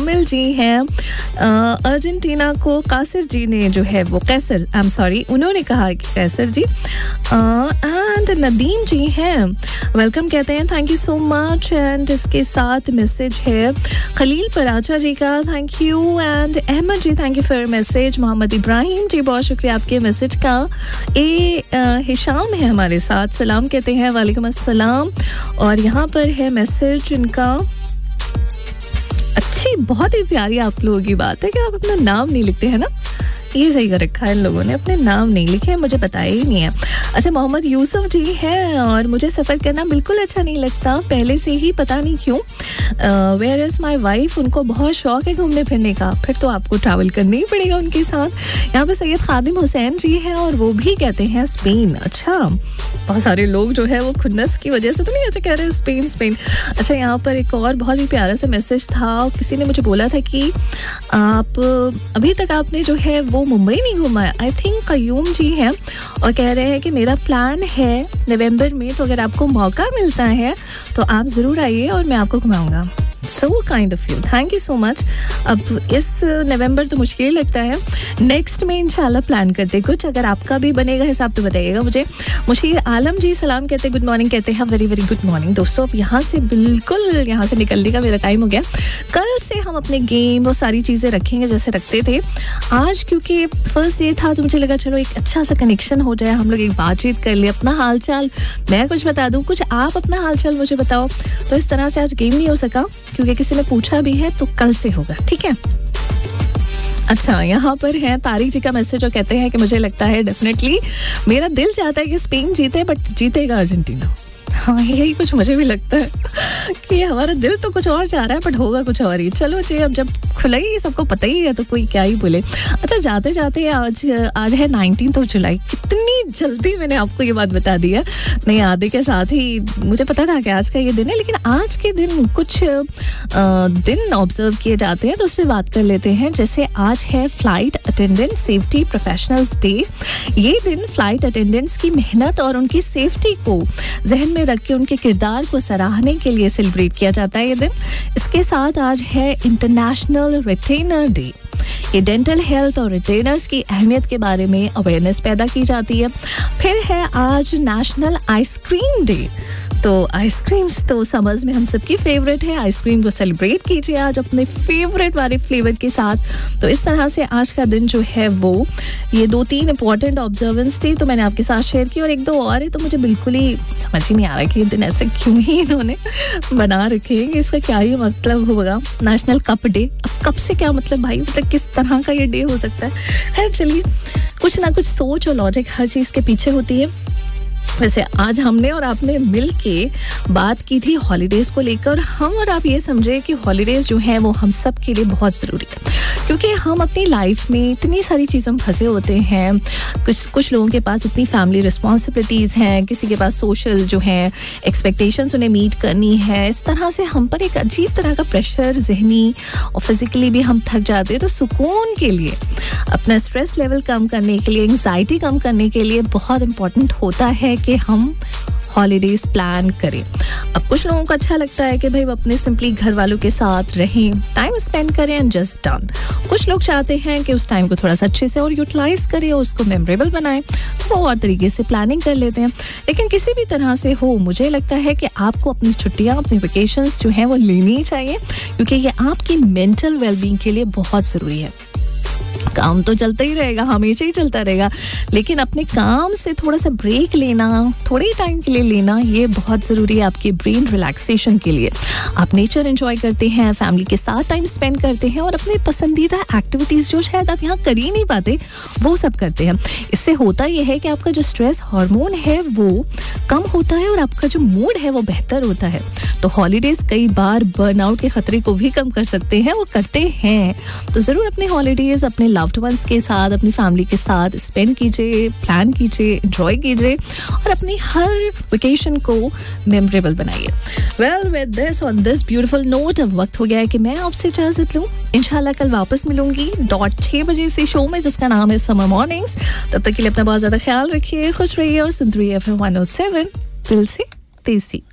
कामिल जी हैं, अर्जेंटीना को कासिर जी ने जो है वो कैसर, आई एम सॉरी, उन्होंने कहा कि कैसर जी, एंड नदीम जी हैं, वेलकम कहते हैं, thank you so much. And इसके साथ मैसेज है खलील पराचा जी का, thank you, and Ahmad ji thank you for message. Mohammad Ibrahim जी बहुत शुक्रिया आपके मैसेज का। हिशाम है हमारे साथ, सलाम कहते हैं, वालेकुम अस्सलाम। और यहाँ पर है मैसेज इनका, अच्छी बहुत ही प्यारी आप लोगों की बात है कि आप अपना नाम नहीं लिखते हैं ना, ये सही कर रखा है इन लोगों ने, अपने नाम नहीं लिखे, मुझे बताया ही नहीं है। अच्छा, मोहम्मद यूसुफ जी हैं, और मुझे सफ़र करना बिल्कुल अच्छा नहीं लगता पहले से ही, पता नहीं क्यों। वेयर इज़ माई वाइफ, उनको बहुत शौक है घूमने फिरने का, फिर तो आपको ट्रैवल करना ही पड़ेगा उनके साथ। यहाँ पे सैयद खादिम हुसैन जी हैं, और वो भी कहते हैं स्पेन। अच्छा, बहुत सारे लोग जो है वो खुन्नस की वजह से तो नहीं ऐसे कह रहे हैं स्पेन स्पेन। अच्छा, यहाँ पर एक और बहुत ही प्यारा सा मैसेज था, किसी ने मुझे बोला था कि आप अभी तक आपने जो है वो मुंबई नहीं घूमा है, आई थिंक कयूम जी हैं, और कह रहे हैं कि मेरा प्लान है नवंबर में, तो अगर आपको मौका मिलता है तो आप ज़रूर आइए और मैं आपको घुमाऊंगा। So kind of you, thank you so much। अब इस नवंबर तो मुश्किल लगता है, नेक्स्ट में इंशाल्लाह प्लान करते कुछ, अगर आपका भी बनेगा हिसाब तो बताइएगा मुझे। मुशीर आलम जी सलाम कहते, गुड मॉर्निंग कहते हैं, वेरी वेरी गुड मॉर्निंग। दोस्तों अब यहाँ से बिल्कुल यहाँ से निकलने का मेरा टाइम हो गया। कल से हम अपने गेम वो सारी चीज़ें रखेंगे जैसे रखते थे। आज क्योंकि फर्स्ट डे था तो मुझे लगा चलो एक अच्छा सा कनेक्शन हो जाए, हम लोग एक बातचीत कर ले, अपना हाल चाल मैं कुछ बता दूँ, कुछ आप अपना हाल चाल मुझे बताओ। तो इस तरह से आज गेम नहीं हो सका क्योंकि किसी ने पूछा भी है, तो कल से होगा, ठीक है। अच्छा, यहाँ पर है तारिक जी का मैसेज, और कहते हैं कि मुझे लगता है डेफिनेटली मेरा दिल चाहता है कि स्पेन जीते, बट जीतेगा अर्जेंटीना। हाँ, यही कुछ मुझे भी लगता है कि हमारा दिल तो कुछ और चाह रहा है बट होगा कुछ और ही। चलो जी, अब जब खुला ही सबको पता ही है तो कोई क्या ही बोले। अच्छा, जाते जाते आज है 19 जुलाई, कितनी जल्दी मैंने आपको ये बात बता दी है। नहीं, आधे के साथ ही मुझे पता था कि आज का ये दिन है, लेकिन आज के दिन कुछ दिन ऑब्जर्व किए जाते हैं तो उस पर बात कर लेते हैं। जैसे आज है flight attendant safety professionals day. ये दिन फ्लाइट अटेंडेंट्स की मेहनत और उनकी सेफ्टी को जहन में रख के उनके किरदार को सराहने के लिए सेलिब्रेट किया जाता है ये दिन। इसके साथ आज है इंटरनेशनल रिटेनर डे। ये डेंटल हेल्थ और रिटेनर्स की अहमियत के बारे में अवेयरनेस पैदा की जाती है। फिर है आज नेशनल आइसक्रीम डे। तो आइसक्रीम्स तो समर्स में हम सबकी फेवरेट है, आइसक्रीम को सेलिब्रेट कीजिए आज अपने फेवरेट वाले फ्लेवर के साथ। तो इस तरह से आज का दिन जो है वो ये 2-3 इंपॉर्टेंट ऑब्जर्वेंस थी तो मैंने आपके साथ शेयर की, और 1-2 और है तो मुझे बिल्कुल ही समझ ही नहीं आ रहा कि ये दिन ऐसे क्यों ही इन्होंने बना रखे हैं, इसका क्या ही मतलब होगा। नेशनल कप डे, अब कप से क्या मतलब भाई, मतलब किस तरह का ये डे हो सकता है। खैर चलिए, कुछ ना कुछ सोच और लॉजिक हर चीज़ के पीछे होती है। वैसे आज हमने और आपने मिल के बात की थी हॉलीडेज़ को लेकर। हम और आप ये समझे कि हॉलीडेज़ जो हैं वो हम सब के लिए बहुत ज़रूरी है, क्योंकि हम अपनी लाइफ में इतनी सारी चीज़ों में फंसे होते हैं। कुछ लोगों के पास इतनी फैमिली रिस्पॉन्सिबिलिटीज़ हैं, किसी के पास सोशल जो हैं एक्सपेक्टेशंस उन्हें मीट करनी है। इस तरह से हम पर एक अजीब तरह का प्रेशर, जहनी और फिज़िकली भी हम थक जाते हैं। तो सुकून के लिए, अपना स्ट्रेस लेवल कम करने के लिए, एंग्जाइटी कम करने के लिए बहुत इंपॉर्टेंट होता है कि हम हॉलीडेज प्लान करें। अब कुछ लोगों को अच्छा लगता है कि भाई वो अपने सिंपली घर वालों के साथ रहें, टाइम स्पेंड करें एंड जस्ट डन। कुछ लोग चाहते हैं कि उस टाइम को थोड़ा सा अच्छे से और यूटिलाइज करें, उसको मेमोरेबल बनाएं, तो वो और तरीके से प्लानिंग कर लेते हैं। लेकिन किसी भी तरह से हो, मुझे लगता है कि आपको अपनी छुट्टियां, अपने वेकेशंस जो हैं वो लेनी चाहिए, क्योंकि ये आपकी मेंटल वेलबींग के लिए बहुत ज़रूरी है। काम तो चलता ही रहेगा, हमेशा ही चलता रहेगा, लेकिन अपने काम से थोड़ा सा ब्रेक लेना, थोड़े टाइम के लिए लेना, ये बहुत ज़रूरी है आपके ब्रेन रिलैक्सेशन के लिए। आप नेचर एंजॉय करते हैं, फैमिली के साथ टाइम स्पेंड करते हैं और अपने पसंदीदा एक्टिविटीज़ जो शायद आप यहाँ कर ही नहीं पाते वो सब करते हैं। इससे होता यह है कि आपका जो स्ट्रेस हार्मोन है वो कम होता है और आपका जो मूड है वो बेहतर होता है। तो हॉलीडेज़ कई बार बर्नआउट के खतरे को भी कम कर सकते हैं, वो करते हैं। तो ज़रूर अपने हॉलीडेज़ अपने लव्ड वंस के साथ, अपनी फैमिली के साथ स्पेंड कीजिए, प्लान कीजिए, एंजॉय कीजिए और अपनी हर वेकेशन को मेमोरेबल बनाइए। Well, with this on this beautiful note अब वक्त हो गया है कि मैं आपसे इजाज़त लूँ। इंशाल्लाह कल वापस मिलूंगी 6 बजे से शो में, जिसका नाम है समर मॉर्निंग्स। तब तक के लिए अपना बहुत ज़्यादा ख्याल रखिए, खुश रहिए और सुनते रहिए FM 107 दिल से देसी।